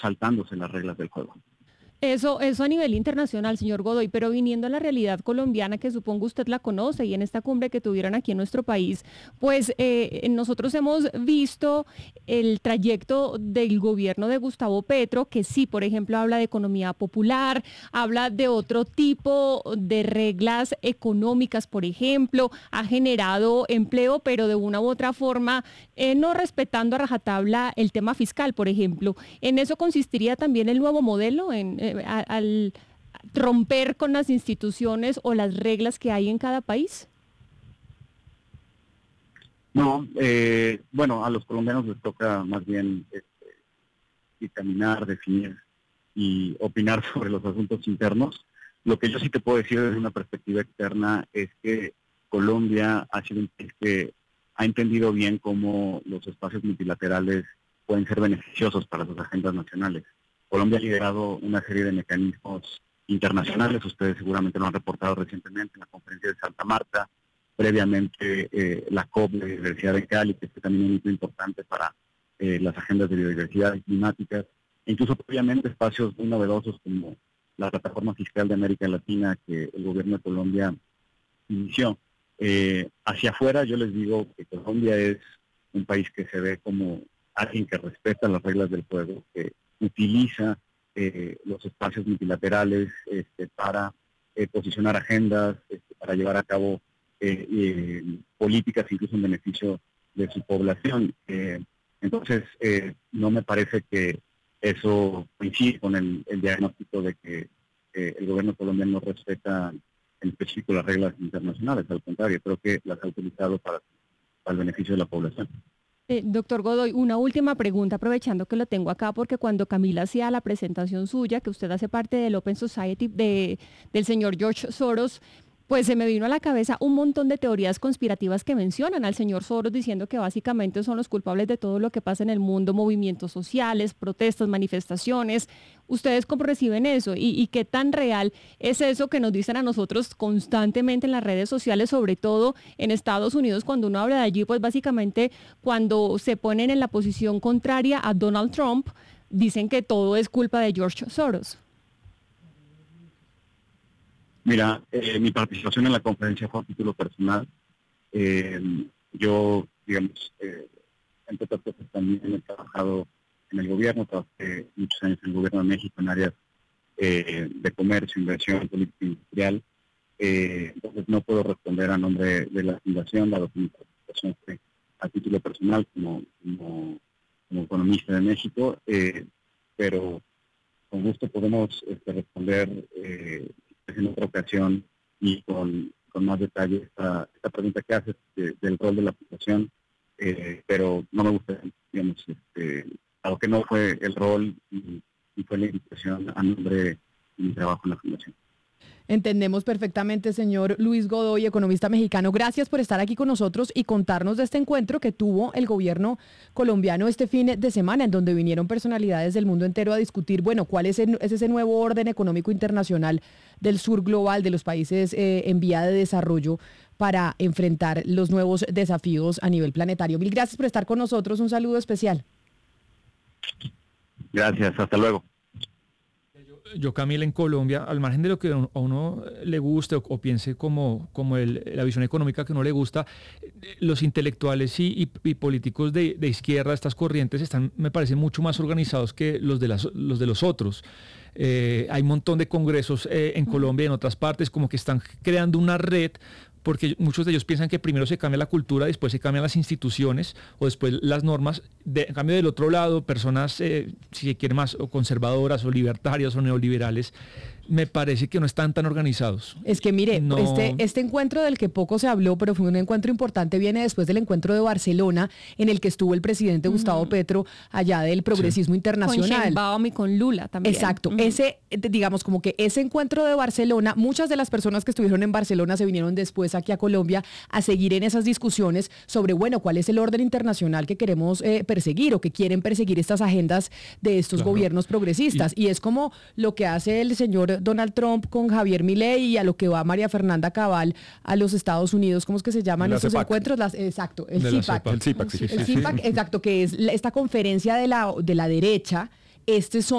saltándose las reglas del juego. Eso a nivel internacional, señor Godoy, pero viniendo a la realidad colombiana, que supongo usted la conoce, y en esta cumbre que tuvieron aquí en nuestro país, pues nosotros hemos visto el trayecto del gobierno de Gustavo Petro, que sí, por ejemplo, habla de economía popular, habla de otro tipo de reglas económicas, por ejemplo, ha generado empleo, pero de una u otra forma, no respetando a rajatabla el tema fiscal, por ejemplo. ¿En eso consistiría también el nuevo modelo, al romper con las instituciones o las reglas que hay en cada país? No, bueno, a los colombianos les toca más bien dictaminar, definir y opinar sobre los asuntos internos. Lo que yo sí te puedo decir desde una perspectiva externa es que Colombia ha sido un país que ha entendido bien cómo los espacios multilaterales pueden ser beneficiosos para sus agendas nacionales. Colombia ha liderado una serie de mecanismos internacionales, ustedes seguramente lo han reportado recientemente en la conferencia de Santa Marta, previamente la COP de Biodiversidad de Cali, que es también un hito importante para las agendas de biodiversidad y climáticas, e incluso previamente espacios muy novedosos como la Plataforma Fiscal de América Latina que el gobierno de Colombia inició. Hacia afuera yo les digo que Colombia es un país que se ve como alguien que respeta las reglas del juego, que utiliza los espacios multilaterales para posicionar agendas, para llevar a cabo políticas incluso en beneficio de su población. Entonces, no me parece que eso coincide con el diagnóstico de que el gobierno colombiano no respeta en específico las reglas internacionales. Al contrario, creo que las ha utilizado para el beneficio de la población. Doctor Godoy, una última pregunta, aprovechando que lo tengo acá, porque cuando Camila hacía la presentación suya, que usted hace parte del Open Society del señor George Soros, pues se me vino a la cabeza un montón de teorías conspirativas que mencionan al señor Soros, diciendo que básicamente son los culpables de todo lo que pasa en el mundo, movimientos sociales, protestas, manifestaciones. ¿Ustedes cómo reciben eso? ¿Y qué tan real es eso que nos dicen a nosotros constantemente en las redes sociales, sobre todo en Estados Unidos? Cuando uno habla de allí, pues básicamente cuando se ponen en la posición contraria a Donald Trump, dicen que todo es culpa de George Soros. Mira, mi participación en la conferencia fue a título personal. Yo, digamos, entre otras cosas también he trabajado en el gobierno, trabajé muchos años en el gobierno de México en áreas de comercio, inversión, política industrial. Entonces no puedo responder a nombre de la fundación, la participación fue a título personal como economista de México, pero con gusto podemos responder en otra ocasión y con más detalle esta pregunta que haces del rol de la fundación, pero no me gusta, digamos, dado que no fue el rol y fue la invitación a nombre de mi trabajo en la fundación. Entendemos perfectamente, señor Luis Godoy, economista mexicano. Gracias por estar aquí con nosotros y contarnos de este encuentro que tuvo el gobierno colombiano este fin de semana, en donde vinieron personalidades del mundo entero a discutir, bueno, cuál es ese nuevo orden económico internacional del sur global, de los países en vía de desarrollo, para enfrentar los nuevos desafíos a nivel planetario. Mil gracias por estar con nosotros. Un saludo especial. Gracias, hasta luego. Yo, Camila, en Colombia, al margen de lo que a uno le guste o piense como la visión económica que a uno le gusta, los intelectuales y políticos de izquierda, estas corrientes, están, me parece, mucho más organizados que los de los otros. Hay un montón de congresos en Colombia y en otras partes como que están creando una red, porque muchos de ellos piensan que primero se cambia la cultura, después se cambian las instituciones o después las normas. En cambio, del otro lado, personas, si se quiere más, o conservadoras o libertarias o neoliberales, me parece que no están tan organizados. Es que mire, este encuentro del que poco se habló, pero fue un encuentro importante, viene después del encuentro de Barcelona, en el que estuvo el presidente Gustavo Petro, allá del progresismo internacional. Con Sheinbaum y con Lula también. Exacto. Ese, digamos, como que ese encuentro de Barcelona, muchas de las personas que estuvieron en Barcelona se vinieron después aquí a Colombia a seguir en esas discusiones sobre, bueno, cuál es el orden internacional que queremos perseguir o que quieren perseguir estas agendas de estos gobiernos progresistas. Y es como lo que hace el señor Donald Trump con Javier Milei y a lo que va María Fernanda Cabal a los Estados Unidos. ¿Cómo es que se llaman estos encuentros? Exacto, el CIPAC. El CIPAC, sí. El CIPAC, exacto, que es esta conferencia de la derecha Este son